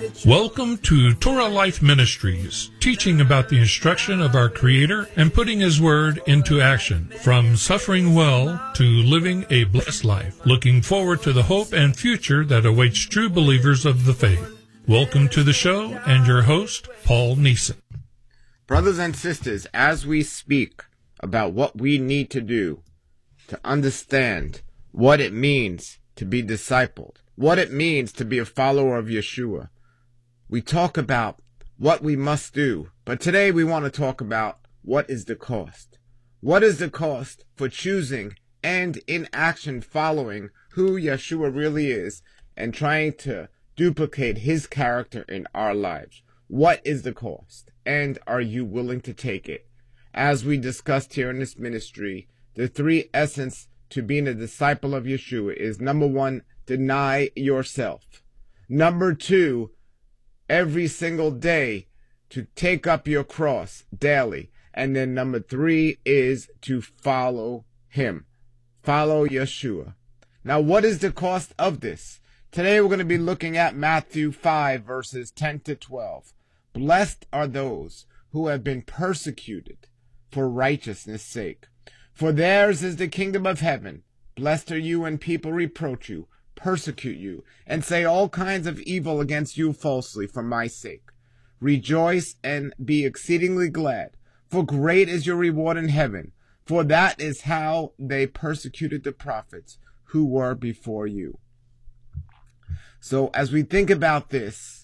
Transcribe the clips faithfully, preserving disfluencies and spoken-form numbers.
Welcome to Torah Life Ministries, teaching about the instruction of our Creator and putting His Word into action, from suffering well to living a blessed life, looking forward to the hope and future that awaits true believers of the faith. Welcome to the show, and your host, Paul Neeson. Brothers and sisters, as we speak about what we need to do to understand what it means to be discipled, what it means to be a follower of Yeshua, we talk about what we must do, but today we want to talk about what is the cost. What is the cost for choosing and in action following who Yeshua really is and trying to duplicate his character in our lives? What is the cost, and are you willing to take it? As we discussed here in this ministry, the three essence to being a disciple of Yeshua is, number one, deny yourself. Number two, every single day to take up your cross daily. And then number three is to follow him. Follow Yeshua. Now, what is the cost of this? Today we're going to be looking at Matthew five, verses ten to twelve. Blessed are those who have been persecuted for righteousness' sake, for theirs is the kingdom of heaven. Blessed are you when people reproach you, persecute you, and say all kinds of evil against you falsely for my sake. Rejoice and be exceedingly glad, for great is your reward in heaven, for that is how they persecuted the prophets who were before you. So as we think about this,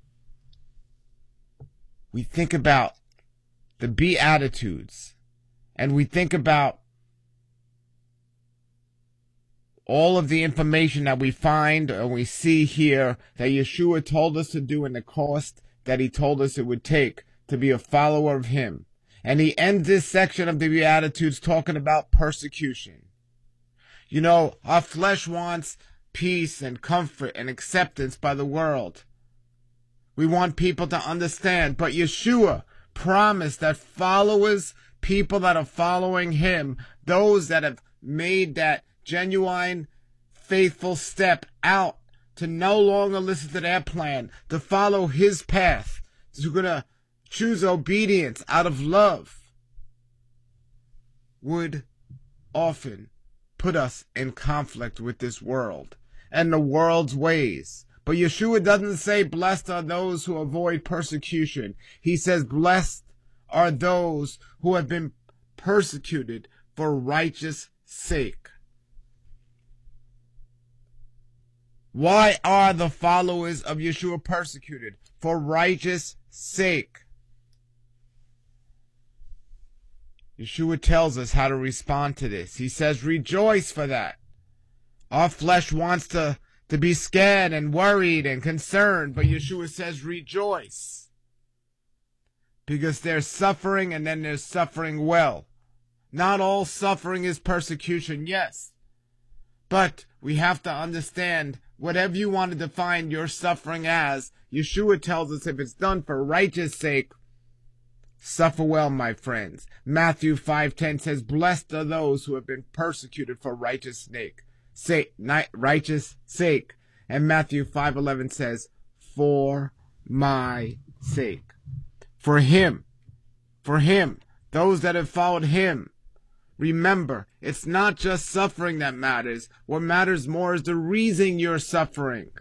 we think about the Beatitudes, and we think about all of the information that we find and we see here that Yeshua told us to do and the cost that he told us it would take to be a follower of him. And he ends this section of the Beatitudes talking about persecution. You know, our flesh wants peace and comfort and acceptance by the world. We want people to understand, but Yeshua promised that followers, people that are following him, those that have made that genuine, faithful step out to no longer listen to their plan, to follow his path, who's going to choose obedience out of love, would often put us in conflict with this world and the world's ways. But Yeshua doesn't say blessed are those who avoid persecution. He says blessed are those who have been persecuted for righteous sake. Why are the followers of Yeshua persecuted? For righteous sake. Yeshua tells us how to respond to this. He says, rejoice for that. Our flesh wants to, to be scared and worried and concerned, but Yeshua says, rejoice. Because there's suffering and then there's suffering well. Not all suffering is persecution, yes. But we have to understand, whatever you want to define your suffering as, Yeshua tells us if it's done for righteous sake, suffer well, my friends. Matthew five ten says, blessed are those who have been persecuted for righteous sake. Say, righteous sake. And Matthew five eleven says, for my sake. For him. For him. Those that have followed him. Remember, it's not just suffering that matters. What matters more is the reason you're suffering.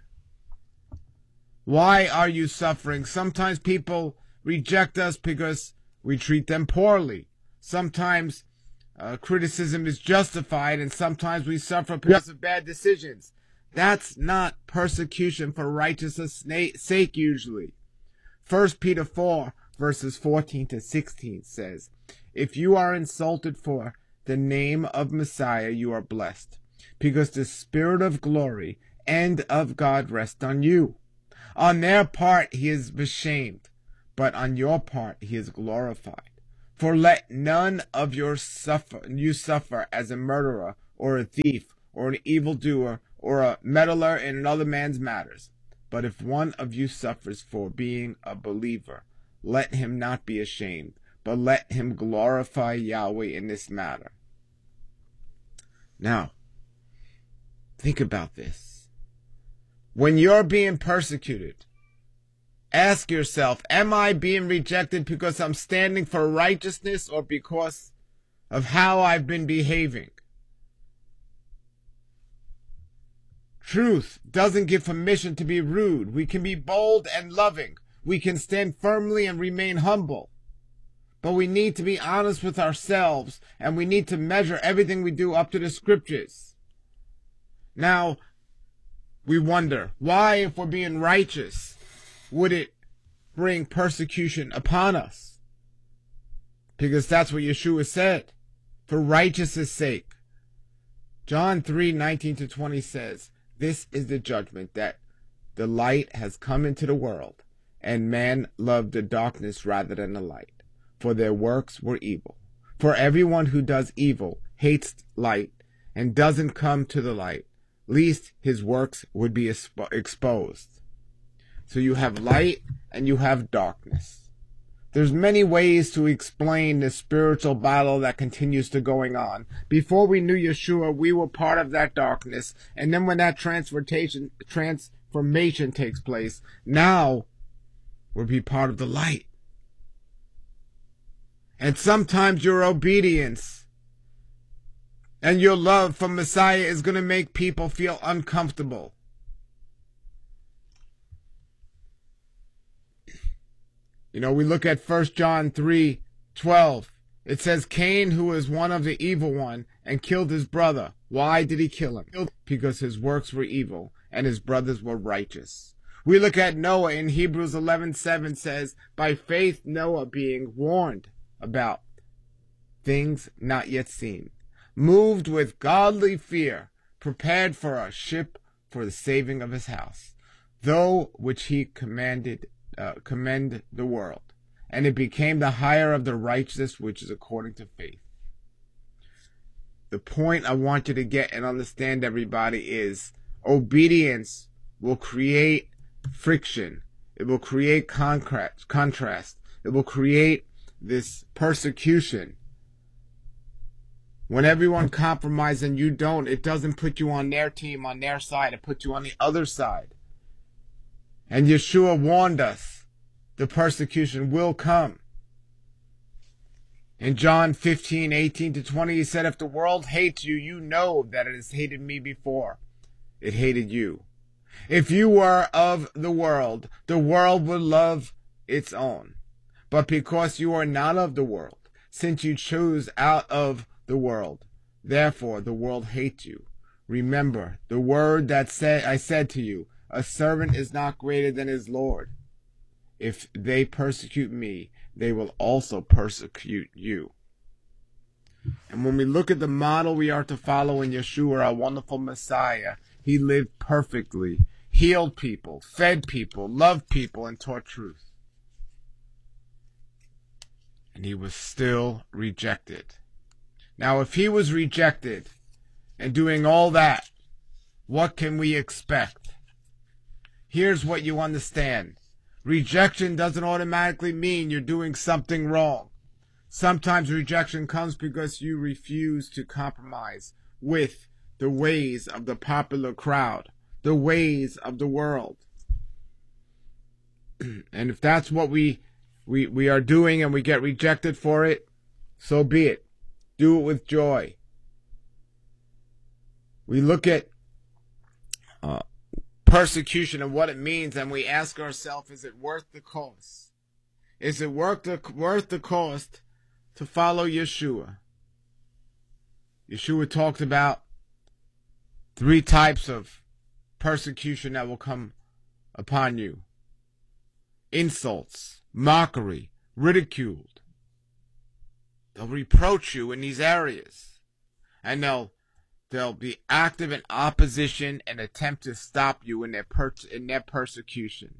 Why are you suffering? Sometimes people reject us because we treat them poorly. Sometimes uh, criticism is justified, and sometimes we suffer because of bad decisions. That's not persecution for righteousness' sake usually. First Peter four, verses fourteen to sixteen says, if you are insulted for the name of Messiah, you are blessed, because the Spirit of glory and of God rests on you. On their part he is ashamed, but on your part he is glorified. For let none of your suffer, you suffer as a murderer, or a thief, or an evildoer, or a meddler in another man's matters. But if one of you suffers for being a believer, let him not be ashamed, but let him glorify Yahweh in this matter. Now, think about this. When you're being persecuted, Ask yourself, am I being rejected because I'm standing for righteousness or because of how I've been behaving? Truth doesn't give permission to be rude. We can be bold and loving. We can stand firmly and remain humble. But we need to be honest with ourselves, and we need to measure everything we do up to the scriptures. Now, we wonder, why, if we're being righteous, would it bring persecution upon us? Because that's what Yeshua said, for righteousness' sake. John three nineteen to twenty says, "This is the judgment, that the light has come into the world, and man loved the darkness rather than the light, for their works were evil. For everyone who does evil hates light and doesn't come to the light, lest his works would be exposed." So you have light and you have darkness. There's many ways to explain the spiritual battle that continues to going on. Before we knew Yeshua, we were part of that darkness. And then when that transformation, transformation takes place, now we'll be part of the light. And sometimes your obedience and your love for Messiah is going to make people feel uncomfortable. You know, we look at First John three twelve. It says, Cain, who was one of the evil one, and killed his brother. Why did he kill him? Because his works were evil, and his brothers were righteous. We look at Noah in Hebrews eleven seven says, by faith Noah, being warned about things not yet seen, moved with godly fear, prepared for a ship for the saving of his house, though which he commanded uh, commend the world, and it became the hire of the righteous, which is according to faith. The point I want you to get and understand, everybody, is obedience will create friction. It will create contrast. Contrast. It will create this persecution. When everyone compromises and you don't, it doesn't put you on their team, on their side. It puts you on the other side. And Yeshua warned us, the persecution will come. In John fifteen eighteen to twenty, he said, if the world hates you, you know that it has hated me before it hated you. If you were of the world, the world would love its own. But because you are not of the world, since you chose out of the world, therefore the world hates you. Remember the word that said I said to you, a servant is not greater than his Lord. If they persecute me, they will also persecute you. And when we look at the model we are to follow in Yeshua, our wonderful Messiah, he lived perfectly, healed people, fed people, loved people, and taught truth. And he was still rejected. Now, if he was rejected and doing all that, what can we expect? Here's what you understand. Rejection doesn't automatically mean you're doing something wrong. Sometimes rejection comes because you refuse to compromise with the ways of the popular crowd, the ways of the world. And if that's what we, we, we are doing and we get rejected for it, so be it. Do it with joy. We look at uh, persecution and what it means, and we ask ourselves, is it worth the cost? Is it worth the, worth the cost to follow Yeshua? Yeshua talked about three types of persecution that will come upon you. Insults, mockery, ridiculed. They'll reproach you in these areas. And they'll they'll be active in opposition and attempt to stop you in their per- in their persecution.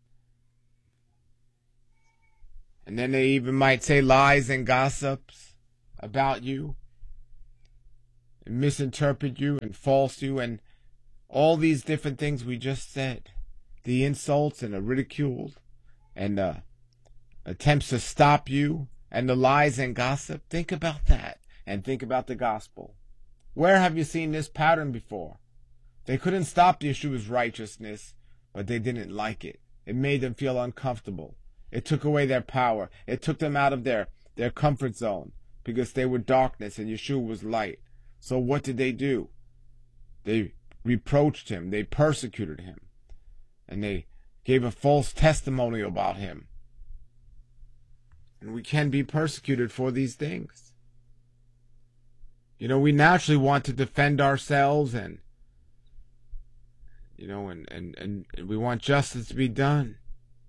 And then they even might say lies and gossips about you, and misinterpret you and false you, and all these different things we just said. The insults and the ridicule and the attempts to stop you and the lies and gossip. Think about that and think about the gospel. Where have you seen this pattern before? They couldn't stop Yeshua's righteousness, but they didn't like it. It made them feel uncomfortable. It took away their power. It took them out of their, their comfort zone because they were darkness and Yeshua was light. So what did they do? They reproached him. They persecuted him. And they gave a false testimony about him. And we can be persecuted for these things. You know, we naturally want to defend ourselves and, you know, and, and, and we want justice to be done.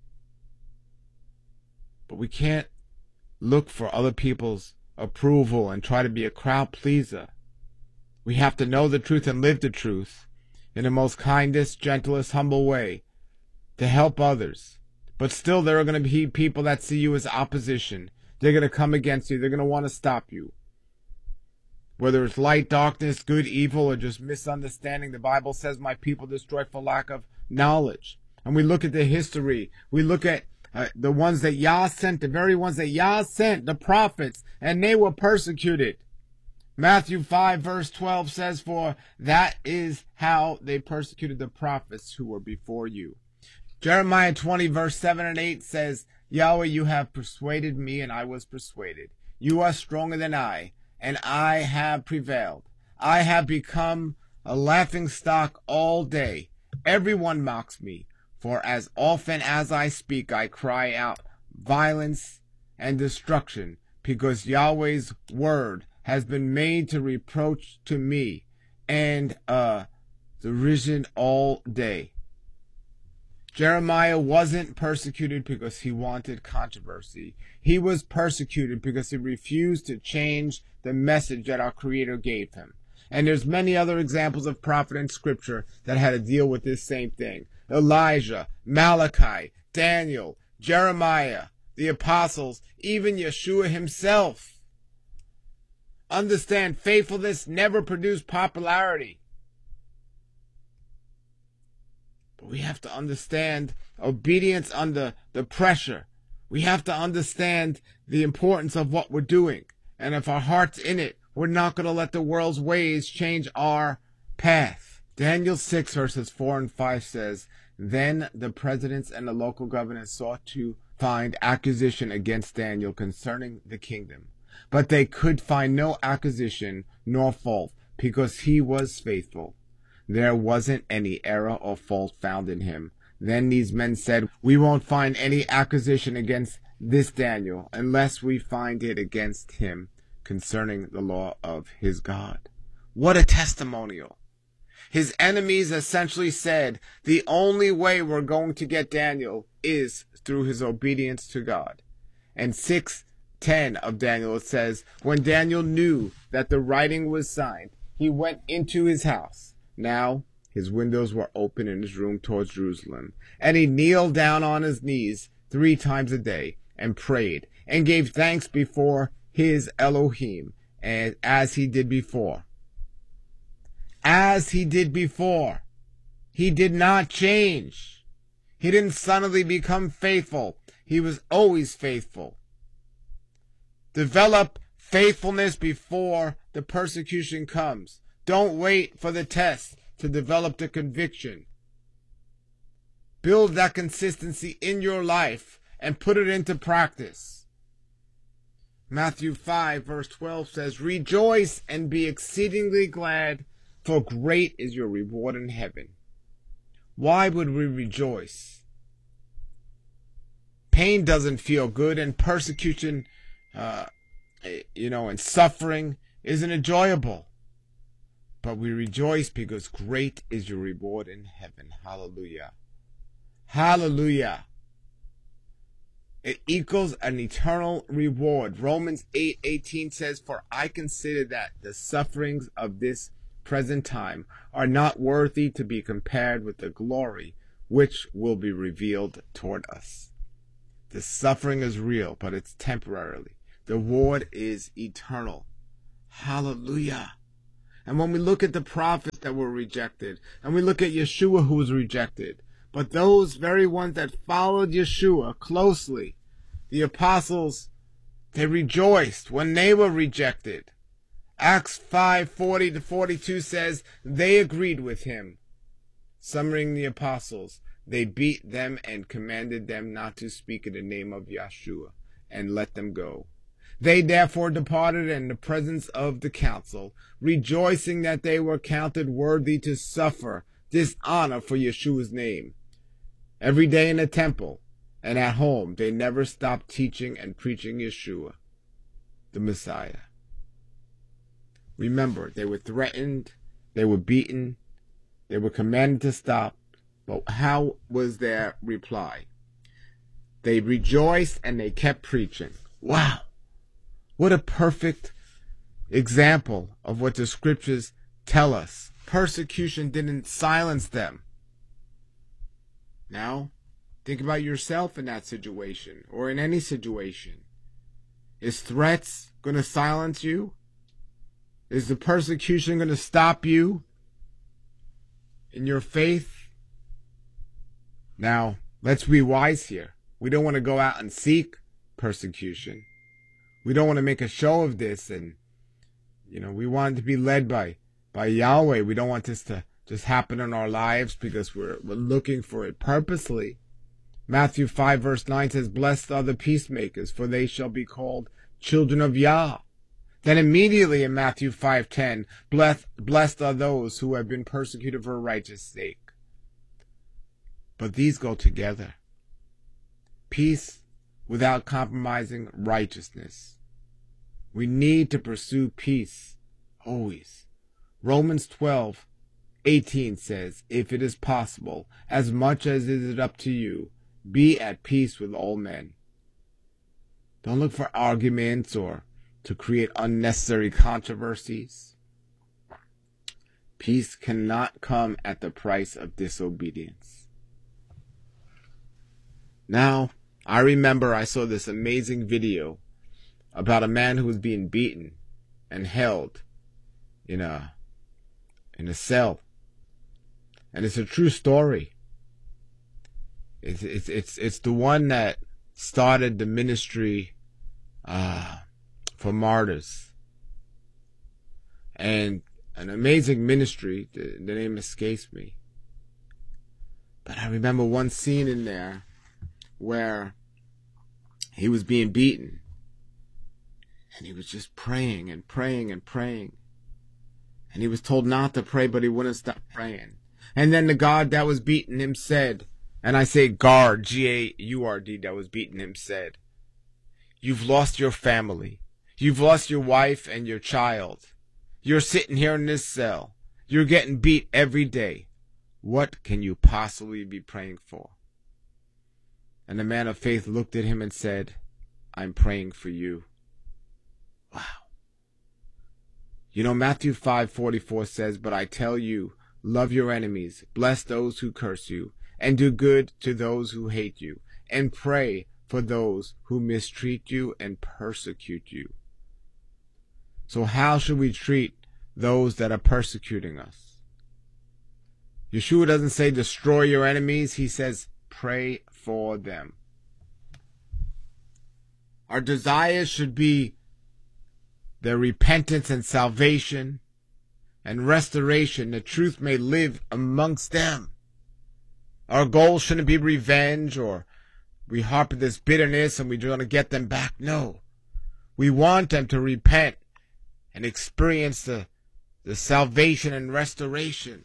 But we can't look for other people's approval and try to be a crowd pleaser. We have to know the truth and live the truth in the most kindest, gentlest, humble way to help others. But still there are going to be people that see you as opposition. They're going to come against you. They're going to want to stop you. Whether it's light, darkness, good, evil, or just misunderstanding, the Bible says my people destroy for lack of knowledge. And we look at the history. We look at uh, the ones that Yah sent, the very ones that Yah sent, the prophets, and they were persecuted. Matthew five verse twelve says, for that is how they persecuted the prophets who were before you. Jeremiah twenty verse seven and eight says, Yahweh, you have persuaded me, and I was persuaded. You are stronger than I, and I have prevailed. I have become a laughing stock all day. Everyone mocks me, for as often as I speak, I cry out violence and destruction, because Yahweh's word has been made to reproach to me, and uh, derision all day. Jeremiah wasn't persecuted because he wanted controversy. He was persecuted because he refused to change the message that our Creator gave him. And there's many other examples of prophet in Scripture that had to deal with this same thing. Elijah, Malachi, Daniel, Jeremiah, the apostles, even Yeshua himself. Understand, faithfulness never produced popularity. But we have to understand obedience under the pressure. We have to understand the importance of what we're doing. And if our heart's in it, we're not going to let the world's ways change our path. Daniel six verses four and five says, then the presidents and the local governors sought to find accusation against Daniel concerning the kingdom. But they could find no accusation nor fault, because he was faithful. There wasn't any error or fault found in him. Then these men said, we won't find any accusation against this Daniel unless we find it against him concerning the law of his God. What a testimonial. His enemies essentially said, the only way we're going to get Daniel is through his obedience to God. And six ten of Daniel, it says, when Daniel knew that the writing was signed, he went into his house. Now his windows were open in his room towards Jerusalem, and he kneeled down on his knees three times a day and prayed and gave thanks before his Elohim, and as he did before. As he did before. He did not change. He didn't suddenly become faithful. He was always faithful. Develop faithfulness before the persecution comes. Don't wait for the test to develop the conviction. Build that consistency in your life and put it into practice. Matthew five verse twelve says, rejoice and be exceedingly glad, for great is your reward in heaven. Why would we rejoice? Pain doesn't feel good, and persecution, uh, you know, and suffering isn't enjoyable. But we rejoice because great is your reward in heaven. Hallelujah. Hallelujah. It equals an eternal reward. Romans eight eighteen says, for I consider that the sufferings of this present time are not worthy to be compared with the glory which will be revealed toward us. The suffering is real, but it's temporarily. The reward is eternal. Hallelujah. And when we look at the prophets that were rejected, and we look at Yeshua who was rejected, but those very ones that followed Yeshua closely, the apostles, they rejoiced when they were rejected. Acts five forty to forty-two says, they agreed with him, summoning the apostles. they beat them and commanded them not to speak in the name of Yeshua, and let them go. They therefore departed in the presence of the council, rejoicing that they were counted worthy to suffer dishonor for Yeshua's name. Every day in the temple and at home, they never stopped teaching and preaching Yeshua, the Messiah. Remember, they were threatened, they were beaten, they were commanded to stop, but how was their reply? They rejoiced and they kept preaching. Wow! What a perfect example of what the scriptures tell us. Persecution didn't silence them. Now, think about yourself in that situation, or in any situation. Is threats going to silence you? Is the persecution going to stop you in your faith? Now, let's be wise here. We don't want to go out and seek persecution. We don't want to make a show of this, and, you know, we want it to be led by, by Yahweh. We don't want this to just happen in our lives because we're, we're looking for it purposely. Matthew five verse nine says, "Blessed are the peacemakers, for they shall be called children of Yah." Then immediately in Matthew five ten, blessed, blessed are those who have been persecuted for righteous sake. But these go together. Peace without compromising righteousness. We need to pursue peace always. Romans twelve eighteen says, "If it is possible, as much as it is up to you, be at peace with all men." Don't look for arguments or to create unnecessary controversies. Peace cannot come at the price of disobedience. Now, I remember I saw this amazing video about a man who was being beaten and held in a in a cell. And it's a true story. It's it's it's it's the one that started the ministry uh, for martyrs, and an amazing ministry. The, the name escapes me, but I remember one scene in there where he was being beaten, and he was just praying and praying and praying, and he was told not to pray, but he wouldn't stop praying. And then the God that was beating him said, and I say guard, G A U R D, that was beating him said, "You've lost your family. You've lost your wife and your child. You're sitting here in this cell. You're getting beat every day. What can you possibly be praying for?" And the man of faith looked at him and said, "I'm praying for you." Wow. You know, Matthew five forty-four says, "But I tell you, love your enemies, bless those who curse you, and do good to those who hate you, and pray for those who mistreat you and persecute you." So how should we treat those that are persecuting us? Yeshua doesn't say destroy your enemies. He says pray for them. Our desires should be their repentance and salvation and restoration. The truth may live amongst them. Our goal shouldn't be revenge or we harbor this bitterness and we're going to get them back. No. We want them to repent and experience the, the salvation and restoration.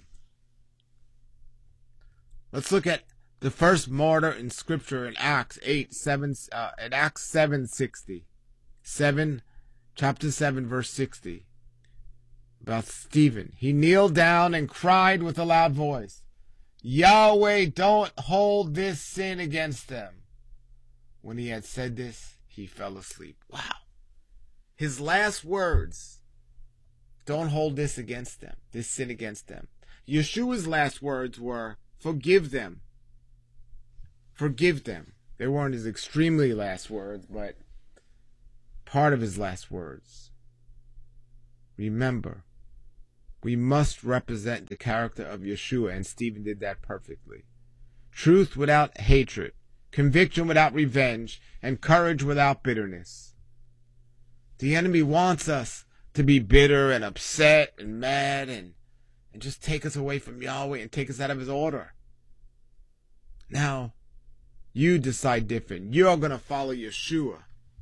Let's look at the first martyr in Scripture in Acts eight seven uh, in Acts seven sixty, seven chapter seven verse sixty, about Stephen. He kneeled down and cried with a loud voice, "Yahweh, don't hold this sin against them." When he had said this, he fell asleep. Wow. His last words, don't hold this against them, this sin against them. Yeshua's last words were, forgive them. Forgive them. They weren't his extremely last words, but part of his last words. Remember, we must represent the character of Yeshua, and Stephen did that perfectly. Truth without hatred, conviction without revenge, and courage without bitterness. The enemy wants us to be bitter and upset and mad and, and just take us away from Yahweh and take us out of his order. Now, you decide different. You're going to follow Yeshua.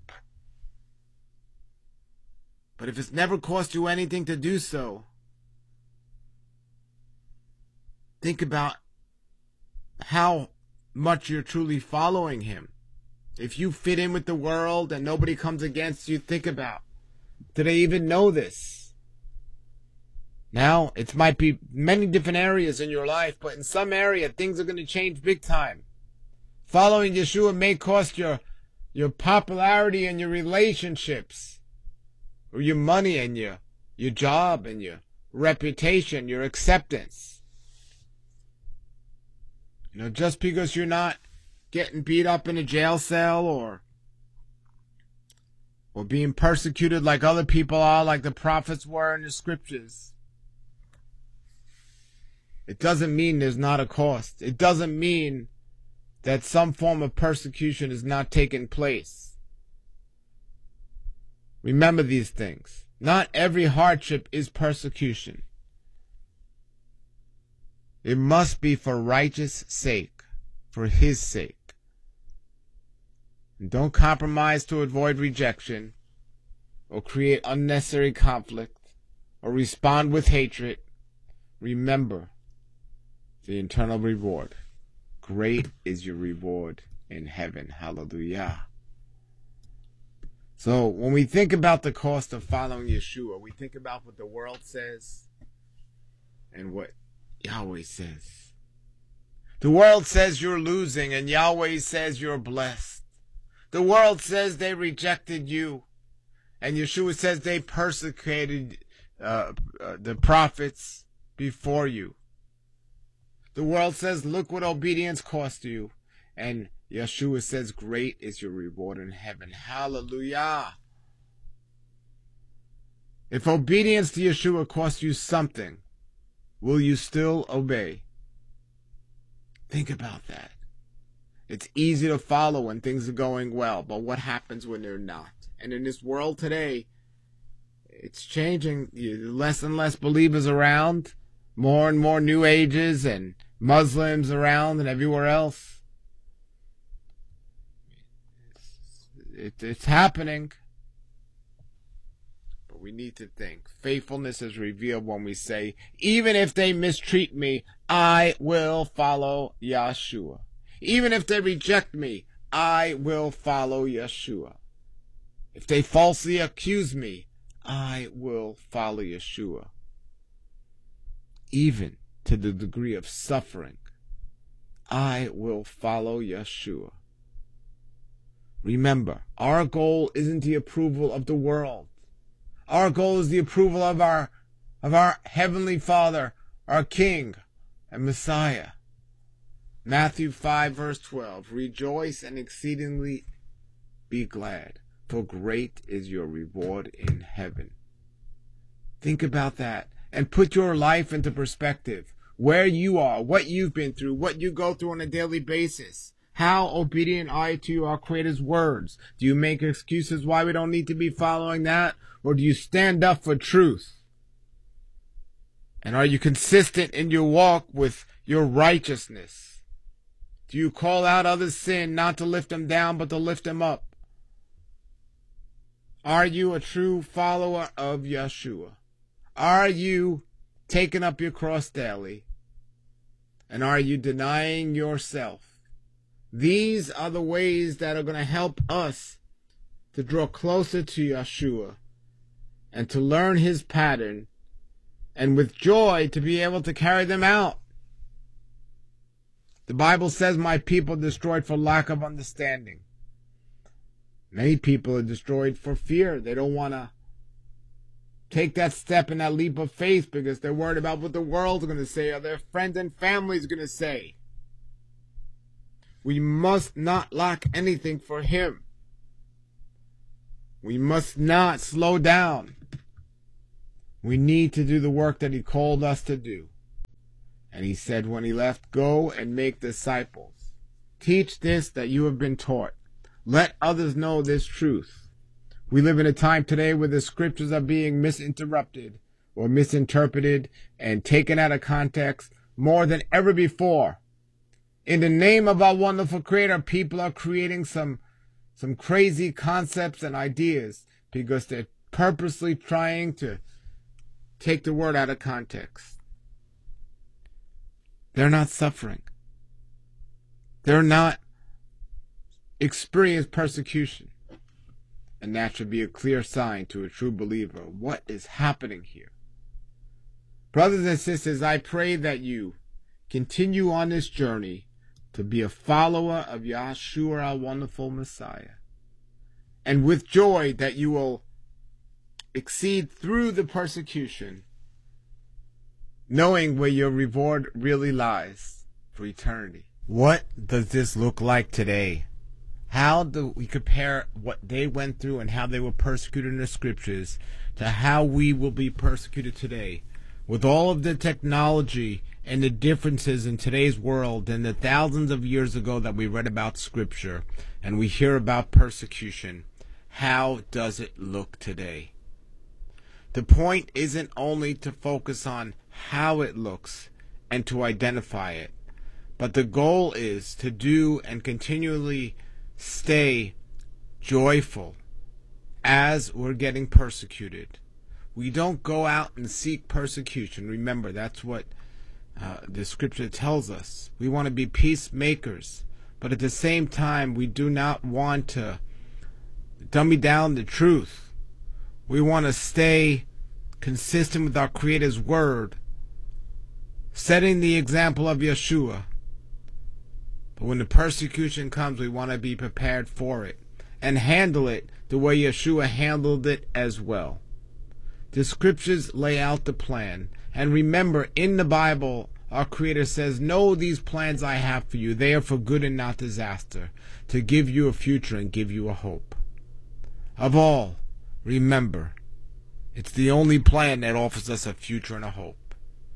But if it's never cost you anything to do so, think about how much you're truly following him. If you fit in with the world and nobody comes against you, think about, do they even know this? Now, it might be many different areas in your life, but in some area, things are going to change big time. Following Yeshua may cost your, your popularity and your relationships, or your money and your, your job and your reputation, your acceptance. You know, just because you're not getting beat up in a jail cell or or being persecuted like other people are, like the prophets were in the scriptures, it doesn't mean there's not a cost. It doesn't mean that some form of persecution is not taking place. Remember these things. Not every hardship is persecution. It must be for righteous sake, for his sake. And don't compromise to avoid rejection, or create unnecessary conflict, or respond with hatred. Remember the eternal reward. Great is your reward in heaven. Hallelujah. So when we think about the cost of following Yeshua, we think about what the world says and what Yahweh says. The world says you're losing, and Yahweh says you're blessed. The world says they rejected you, and Yeshua says they persecuted uh, uh, the prophets before you. The world says, look what obedience cost you, and Yeshua says, great is your reward in heaven. Hallelujah. If obedience to Yeshua costs you something, will you still obey? Think about that. It's easy to follow when things are going well, but what happens when they're not? And in this world today, it's changing. Less and less believers around, more and more New Ages and Muslims around and everywhere else. It, it's happening. But we need to think. Faithfulness is revealed when we say, even if they mistreat me, I will follow Yeshua. Even if they reject me, I will follow Yeshua. If they falsely accuse me, I will follow Yeshua. Even to the degree of suffering, I will follow Yeshua. Remember, our goal isn't the approval of the world. Our goal is the approval of our, of our Heavenly Father, our King and Messiah. Matthew five verse twelve, rejoice and exceedingly be glad, for great is your reward in heaven. Think about that and put your life into perspective. Where you are, what you've been through, what you go through on a daily basis. How obedient are you to our Creator's words? Do you make excuses why we don't need to be following that? Or do you stand up for truth? And are you consistent in your walk with your righteousness? Do you call out others' sin, not to lift them down, but to lift them up? Are you a true follower of Yeshua? Are you taking up your cross daily? And are you denying yourself? These are the ways that are going to help us to draw closer to Yeshua and to learn his pattern, and with joy to be able to carry them out. The Bible says, my people are destroyed for lack of understanding. Many people are destroyed for fear. They don't want to take that step and that leap of faith because they're worried about what the world's going to say or their friends and family's going to say. We must not lack anything for him. We must not slow down. We need to do the work that he called us to do. And he said when he left, go and make disciples. Teach this that you have been taught. Let others know this truth. We live in a time today where the scriptures are being misinterpreted or misinterpreted and taken out of context more than ever before. In the name of our wonderful Creator, people are creating some, some crazy concepts and ideas because they're purposely trying to take the word out of context. They're not suffering. They're not experiencing persecution. And that should be a clear sign to a true believer. What is happening here? Brothers and sisters, I pray that you continue on this journey to be a follower of Yahshua, our wonderful Messiah. And with joy that you will exceed through the persecution, knowing where your reward really lies for eternity. What does this look like today? How do we compare what they went through and how they were persecuted in the scriptures to how we will be persecuted today? With all of the technology and the differences in today's world and the thousands of years ago that we read about scripture and we hear about persecution, how does it look today? The point isn't only to focus on how it looks and to identify it, but the goal is to do and continually stay joyful as we're getting persecuted. We don't go out and seek persecution. Remember, that's what uh, the scripture tells us. We want to be peacemakers, but at the same time, we do not want to dummy down the truth. We want to stay consistent with our Creator's word, setting the example of Yeshua. But when the persecution comes, we want to be prepared for it and handle it the way Yeshua handled it as well. The scriptures lay out the plan. And remember, in the Bible, our Creator says, "Know these plans I have for you. They are for good and not disaster, to give you a future and give you a hope." Of all, remember, it's the only plan that offers us a future and a hope.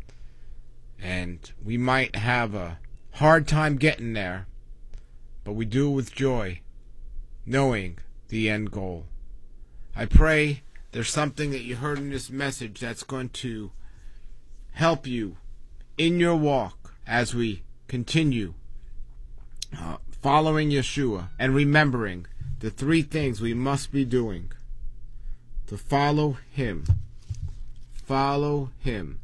And we might have a hard time getting there, but we do it with joy, knowing the end goal. I pray there's something that you heard in this message that's going to help you in your walk as we continue uh, following Yeshua and remembering the three things we must be doing to follow Him. Follow Him.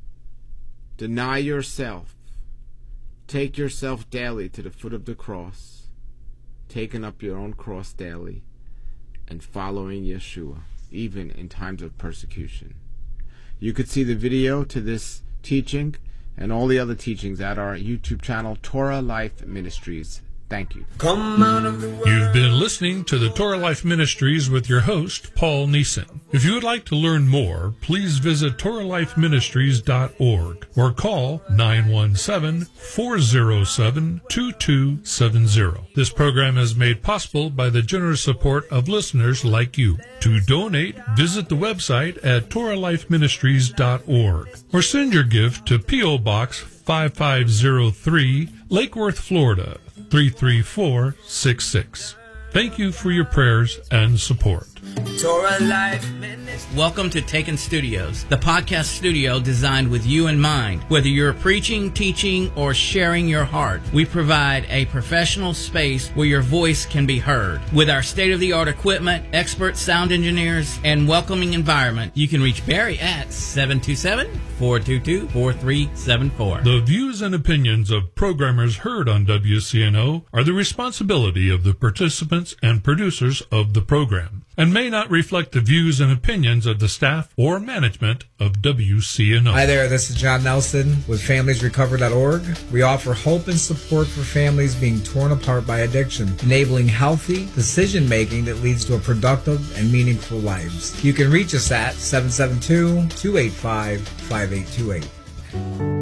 Deny yourself. Take yourself daily to the foot of the cross, taking up your own cross daily, and following Yeshua, even in times of persecution. You could see the video to this teaching and all the other teachings at our YouTube channel, Torah Life Ministries. Thank you. Come out of the world. You've been listening to the Torah Life Ministries with your host, Paul Neeson. If you would like to learn more, please visit Torah Life Ministries dot org or call nine one seven, four zero seven, two two seven zero. This program is made possible by the generous support of listeners like you. To donate, visit the website at Torah Life Ministries dot org or send your gift to P O Box five five zero three, Lake Worth, Florida, three three four six six. Thank you for your prayers and support. Torah Life Ministries. Welcome to Taken Studios, the podcast studio designed with you in mind. Whether you're preaching, teaching, or sharing your heart, we provide a professional space where your voice can be heard. With our state-of-the-art equipment, expert sound engineers, and welcoming environment, you can reach Barry at seven two seven, four two two, four three seven four. The views and opinions of programmers heard on W C N O are the responsibility of the participants and producers of the program, and may not reflect the views and opinions of the staff or management of W C N O. Hi there, this is John Nelson with families recover dot org. We offer hope and support for families being torn apart by addiction, enabling healthy decision-making that leads to a productive and meaningful lives. You can reach us at seven seven two, two eight five, five eight two eight.